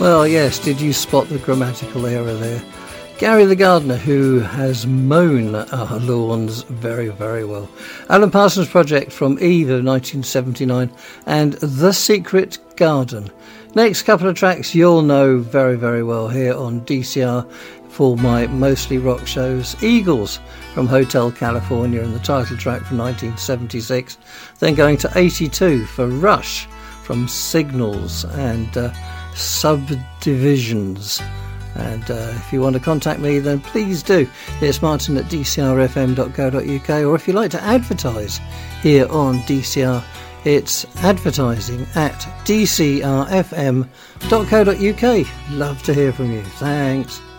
Well, yes, did you spot the grammatical error there? Gary the Gardener, who has mown our lawns very, very well. Alan Parsons Project from Eve of 1979 and The Secret Garden. Next couple of tracks you'll know very, very well here on DCR for my mostly rock shows. Eagles from Hotel California and the title track from 1976. Then going to 82 for Rush from Signals and Subdivisions. And if you want to contact me, then please do. It's martin at dcrfm.co.uk, or if you like to advertise here on DCR, it's advertising at dcrfm.co.uk. Love to hear from you. Thanks.